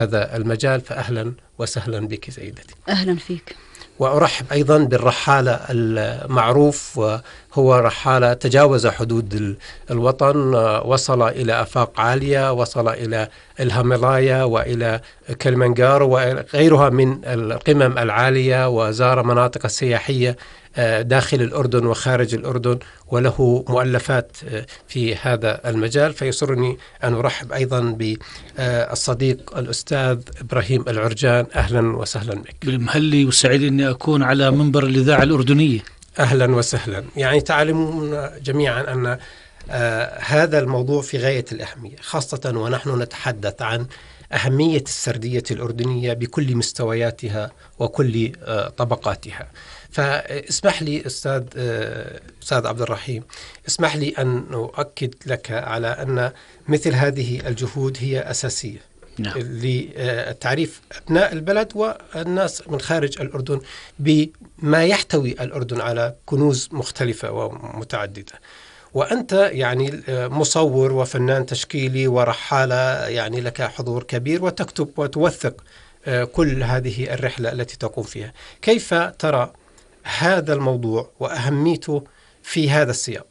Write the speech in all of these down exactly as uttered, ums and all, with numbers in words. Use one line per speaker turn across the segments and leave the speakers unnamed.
هذا المجال، فأهلا وسهلا بك سيدتي.
أهلا فيك.
وأرحب أيضا بالرحالة المعروف، وهو رحالة تجاوز حدود الوطن، وصل إلى آفاق عالية، وصل إلى الهيمالايا وإلى كليمنجارو وغيرها من القمم العالية، وزار مناطق سياحية داخل الأردن وخارج الأردن، وله مؤلفات في هذا المجال. فيسرني أن أرحب أيضا بالصديق الأستاذ إبراهيم العرجان. أهلا وسهلا بك.
بالمهلي، وسعيد أني أكون على منبر الإذاعة الأردنية.
أهلا وسهلا. يعني تعلمون جميعا أن آه هذا الموضوع في غاية الأهمية، خاصة ونحن نتحدث عن أهمية السردية الأردنية بكل مستوياتها وكل آه طبقاتها. فاسمح لي أستاذ آه أستاذ عبد الرحيم، اسمح لي أن أؤكد لك على أن مثل هذه الجهود هي أساسية نعم. لتعريف أبناء البلد والناس من خارج الأردن بما يحتوي الأردن على كنوز مختلفة ومتعددة. وأنت يعني مصور وفنان تشكيلي ورحالة، يعني لك حضور كبير، وتكتب وتوثق كل هذه الرحلة التي تقوم فيها. كيف ترى هذا الموضوع وأهميته في هذا السياق؟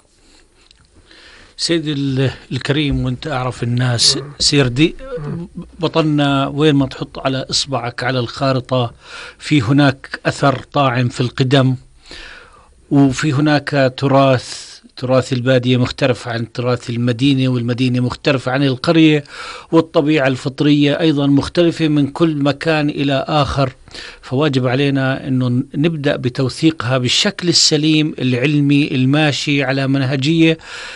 سيد الكريم، وانت أعرف الناس، سيردي بطلنا وين ما تحط على إصبعك على الخارطة في هناك أثر طاعم في القدم، وفي هناك تراث تراث البادية مختلف عن تراث المدينة، والمدينة مختلفة عن القرية، والطبيعة الفطرية أيضا مختلفة من كل مكان إلى آخر. فواجب علينا أنه نبدأ بتوثيقها بالشكل السليم العلمي الماشي على منهجية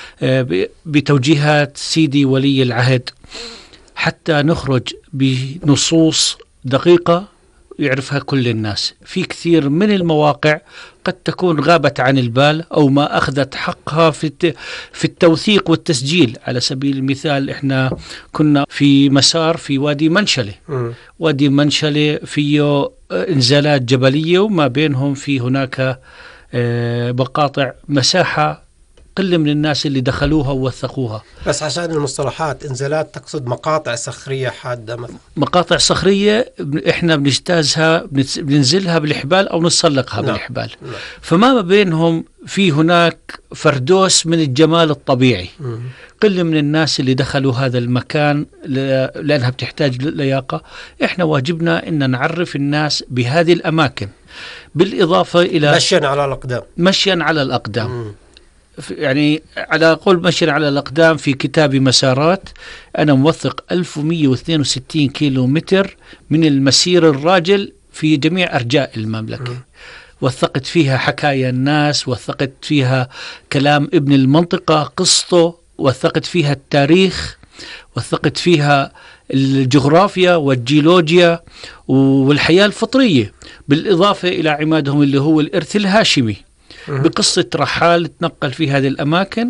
بتوجيهات سيدي ولي العهد، حتى نخرج بنصوص دقيقة يعرفها كل الناس. في كثير من المواقع قد تكون غابت عن البال أو ما أخذت حقها في في التوثيق والتسجيل. على سبيل المثال، إحنا كنا في مسار في وادي منشلة. م. وادي منشلة فيه انزالات جبلية، وما بينهم في هناك مقاطع مساحة قل من الناس اللي دخلوها ووثقوها.
بس عشان المصطلحات، انزالات تقصد مقاطع صخرية حادة مثلا؟
مقاطع صخرية احنا بنجتازها، بننزلها بالحبال او نتسلقها لا. بالحبال لا. فما بينهم في هناك فردوس من الجمال الطبيعي. م- قل من الناس اللي دخلوا هذا المكان لأنها بتحتاج لياقة. احنا واجبنا ان نعرف الناس بهذه الأماكن، بالإضافة إلى
مشيا على الأقدام.
مشيا على الأقدام.
م-
يعني على قول مشي على الأقدام في كتاب مسارات، أنا موثق ألف ومئة واثنين وستين كيلو متر من المسير الراجل في جميع أرجاء المملكة. م. وثقت فيها حكاية الناس، وثقت فيها كلام ابن المنطقة قصته، وثقت فيها التاريخ، وثقت فيها الجغرافيا والجيولوجيا والحياة الفطرية، بالإضافة إلى عمادهم اللي هو الإرث الهاشمي، بقصة رحال تنقل في هذه الأماكن.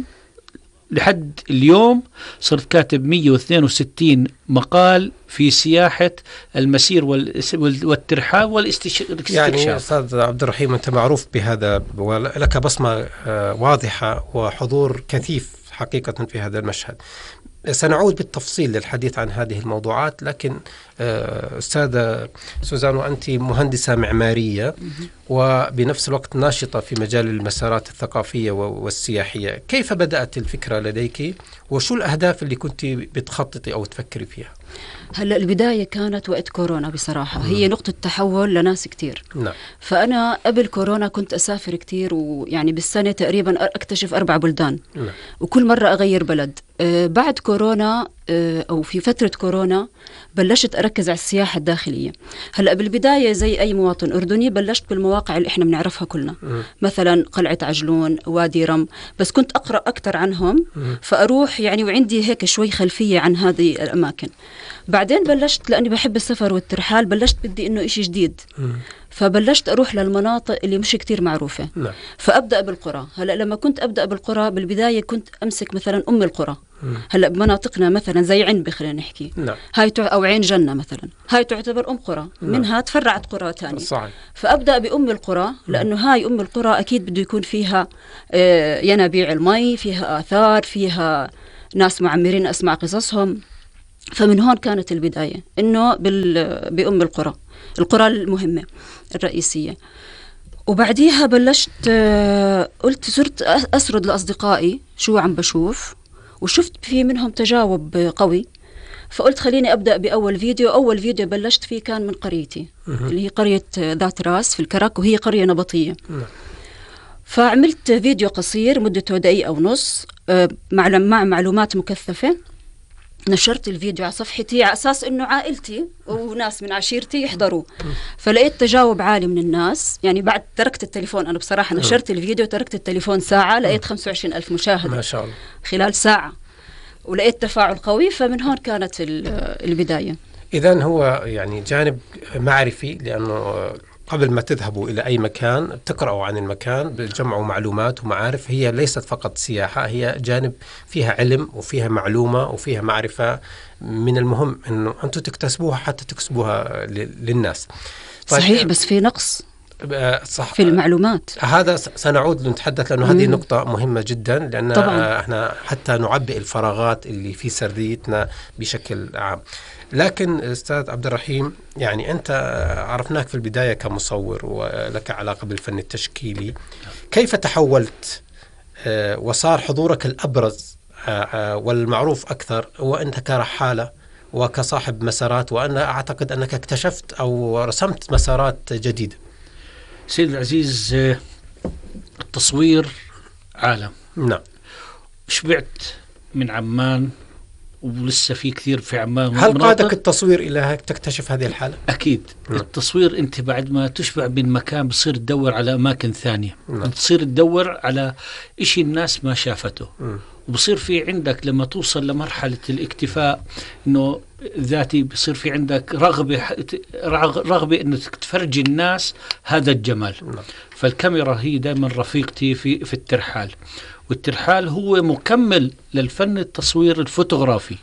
لحد اليوم صرت كاتب مئة واثنين وستين مقال في سياحة المسير والترحال والاستكشاف.
يعني أستاذ عبد الرحيم، أنت معروف بهذا ولك بصمة واضحة وحضور كثيف حقيقة في هذا المشهد. سنعود بالتفصيل للحديث عن هذه الموضوعات، لكن أستاذة سوزان، وأنت مهندسة معمارية وبنفس الوقت ناشطة في مجال المسارات الثقافية والسياحية، كيف بدأت الفكرة لديك، وشو الأهداف اللي كنت بتخططي أو تفكري فيها؟
هلأ البداية كانت وقت كورونا بصراحة. م. هي نقطة تحول لناس كتير.
نعم.
فأنا قبل كورونا كنت أسافر كتير، ويعني بالسنة تقريبا أكتشف أربع بلدان. نعم. وكل مرة أغير بلد. أه بعد كورونا أه أو في فترة كورونا بلشت أركز على السياحة الداخلية. هلأ بالبداية زي أي مواطن أردني بلشت بالمواقع اللي إحنا بنعرفها كلنا. م. مثلا قلعة عجلون، وادي رم، بس كنت أقرأ أكتر عنهم. م. فأروح يعني وعندي هيك شوي خلفية عن هذه الأماكن. بعدين بلشت لأني بحب السفر والترحال، بلشت بدي إنه إشي جديد. م. فبلشت أروح للمناطق اللي مش كتير معروفة. لا. فأبدأ بالقرى. هلأ لما كنت أبدأ بالقرى بالبداية كنت أمسك مثلا أم القرى. م. هلأ بمناطقنا مثلا زي عنبي خلينا نحكي. لا. هاي تع... أو عين جنة مثلا، هاي تعتبر أم قرى. لا. منها تفرعت قرى تانية. صحيح. فأبدأ بأم القرى، لأنه هاي أم القرى أكيد بده يكون فيها آه ينابيع المي، فيها آثار، فيها ناس معمرين أسمع قصصهم. فمن هون كانت البداية، إنه بأم القرى، القرى المهمة الرئيسية. وبعديها بلشت قلت صرت أسرد لأصدقائي شو عم بشوف، وشفت في منهم تجاوب قوي، فقلت خليني أبدأ بأول فيديو. أول فيديو بلشت فيه كان من قريتي اللي هي قرية ذات راس في الكرك، وهي قرية نبطية. فعملت فيديو قصير مدته دقيقة ونص مع معلومات مكثفة. نشرت الفيديو على صفحتي على أساس إنه عائلتي وناس من عشيرتي يحضروا. فلقيت تجاوب عالي من الناس، يعني بعد تركت التليفون، أنا بصراحة نشرت الفيديو تركت التليفون ساعة، لقيت خمسة وعشرين ألف مشاهدة
ما شاء الله
خلال ساعة، ولقيت تفاعل قوي. فمن هون كانت البداية.
إذن هو يعني جانب معرفي، لأنه قبل ما تذهبوا إلى أي مكان تقرأوا عن المكان، بتجمعوا معلومات ومعارف. هي ليست فقط سياحة، هي جانب فيها علم وفيها معلومة وفيها معرفة. من المهم أنه أنتم تكتسبوها حتى تكسبوها للناس.
طيب صحيح، بس في نقص
صح
في المعلومات.
هذا سنعود نتحدث، لأنه هذه نقطة مهمة جدا، لأن طبعا احنا حتى نعبئ الفراغات اللي في سرديتنا بشكل عام. لكن أستاذ عبد الرحيم، يعني أنت عرفناك في البداية كمصور ولك علاقة بالفن التشكيلي، كيف تحولت وصار حضورك الأبرز والمعروف أكثر وأنت كرحالة وكصاحب مسارات، وأنا أعتقد أنك اكتشفت أو رسمت مسارات جديدة؟
سيد العزيز، التصوير عالم.
نعم.
شبعت من عمان، ولسه في كثير في عمان.
هل قادك التصوير إلى هيك تكتشف هذه الحالة؟
أكيد. نعم. التصوير أنت بعد ما تشبع من مكان بصير تدور على أماكن ثانية. نعم. تصير تدور على إشي الناس ما شافته. م. وبصير في عندك لما توصل لمرحلة الاكتفاء إنه ذاتي، بصير في عندك رغبة رغبة إنك تفرجي الناس هذا الجمال. نعم. فالكاميرا هي دائما رفيقتي في في الترحال، والترحال هو مكمل للفن التصوير الفوتوغرافي.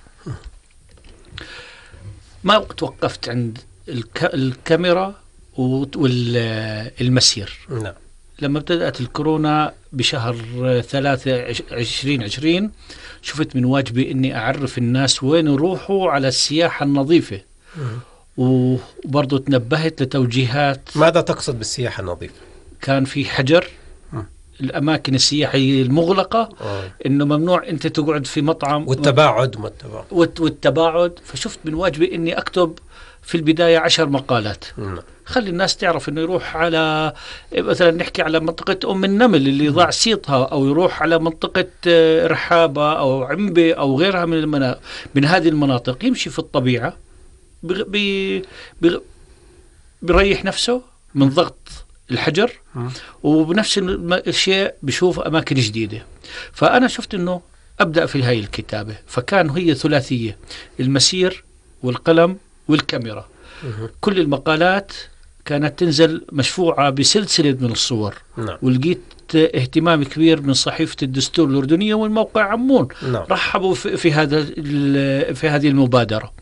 ما توقفت عند الك... الكاميرا والمسير.
نعم.
لما بدأت الكورونا بشهر ثلاثة عشرين عشرين شفت من واجبي إني أعرف الناس وين يروحوا على السياحة النظيفة. وبرضو تنبهت لتوجيهات.
ماذا تقصد بالسياحة النظيفة؟
كان في حجر الأماكن السياحية المغلقة. أوه. إنه ممنوع أنت تقعد في مطعم،
والتباعد
والتباعد. فشفت من واجبي إني أكتب في البداية عشر مقالات. م. خلي الناس تعرف إنه يروح على مثلا نحكي على منطقة أم النمل اللي ضاع سيطها، أو يروح على منطقة رحابة أو عمبة أو غيرها من المنا... من هذه المناطق، يمشي في الطبيعة، بغ... بي... بغ... بيريح نفسه من ضغط الحجر، وبنفس الشيء بشوف أماكن جديدة. فأنا شفت إنه أبدأ في هاي الكتابة، فكان هي ثلاثية: المسير والقلم والكاميرا. كل المقالات كانت تنزل مشفوعة بسلسلة من الصور.
نعم.
ولقيت اهتمام كبير من صحيفة الدستور الأردنية والموقع عمون.
نعم.
رحبوا في, في هذا في هذه المبادرة.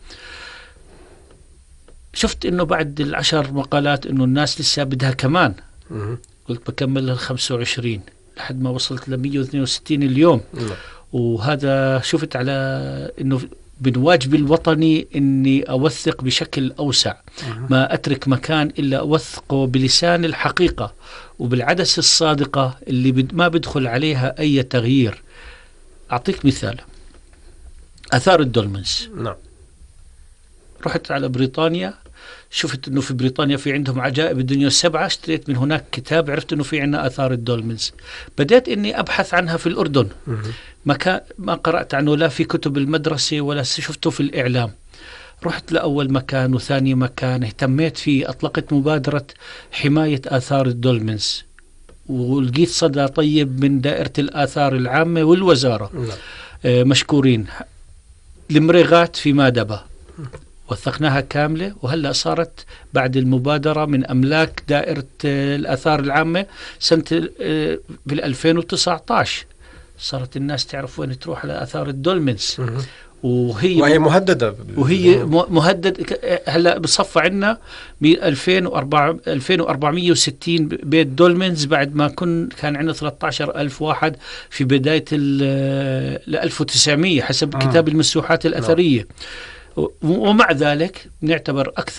شفت إنه بعد العشر مقالات إنه الناس لسه بدها كمان.
مه.
قلت بكمل للخمسة وعشرين لحد ما وصلت لمية واثنين وستين اليوم.
نعم.
وهذا شفت على إنه من واجبي الوطني إني أوثق بشكل أوسع. مه. ما أترك مكان إلا أوثقه بلسان الحقيقة وبالعدسة الصادقة اللي بد ما بدخل عليها أي تغيير. أعطيك مثال: آثار الدولمنز.
نعم.
رحت على بريطانيا، شفت انه في بريطانيا في عندهم عجائب الدنيا السبعة، اشتريت من هناك كتاب، عرفت انه في عندنا آثار الدولمنز. بدأت اني ابحث عنها في الاردن. ما كان ما قرأت عنه لا في كتب المدرسة ولا شفته في الاعلام. رحت لأول مكان وثاني مكان، اهتميت فيه، اطلقت مبادرة حماية آثار الدولمنز، ولقيت صدى طيب من دائرة الآثار العامة والوزارة. آه مشكورين. المريغات في مادبة وثقناها كاملة، وهلأ صارت بعد المبادرة من أملاك دائرة الآثار العامة سنة بالألفين وتسعة عشر. صارت الناس تعرف وين تروح على آثار الدولمنز. وهي
وهي مهددة
وهي مهدد. هلأ بصفى عنا ب ألفين وأربعمية وستين بيت دولمنز، بعد ما كن كان عندنا ثلاثة عشر ألف واحد في بداية ال ألف وتسعمية حسب كتاب المسوحات الأثرية. ومع ذلك نعتبر أكثر